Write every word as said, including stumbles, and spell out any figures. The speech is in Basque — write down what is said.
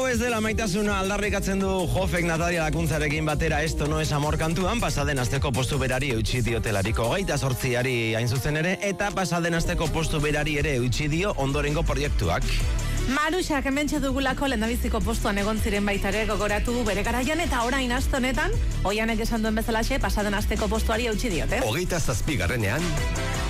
Hau ez dela maitasuna aldarrikatzen du Jofek Natalia Lakuntzarekin batera Esto no es amor kantuan, pasaden asteko postu berari eutxi diotelariko hogeita zortziari hain zuzen ere, eta pasaden asteko postu berari ere eutxi dio ondorengo proiektuak. Maruxak hementxe dugulako lehendabiziko postuan egon ziren baitare gogoratu bere garaian, eta orain aste honetan, oianek esan duen bezalaxe, pasaden asteko postuari eutxi diote. Hogeita zazpigarrenean